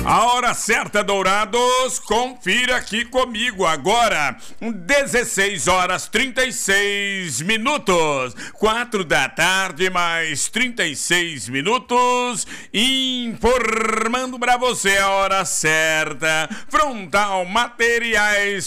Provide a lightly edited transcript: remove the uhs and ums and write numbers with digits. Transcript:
A hora certa, Dourados, confira aqui comigo agora, 16 horas 36 minutos, 4 da tarde mais 36 minutos, informando pra você a hora certa. Frontal Materiais